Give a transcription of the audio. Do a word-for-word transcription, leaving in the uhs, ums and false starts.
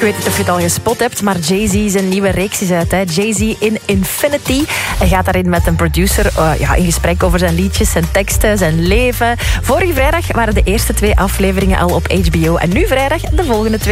weet niet of je het al gespot hebt, maar Jay-Z zijn nieuwe reeks is uit. Hè. Jay-Z in Infinity. Hij gaat daarin met een producer uh, ja, in gesprek over zijn liedjes, zijn teksten, zijn leven. Vorige vrijdag waren de eerste twee afleveringen al op H B O. En nu vrijdag de volgende twee.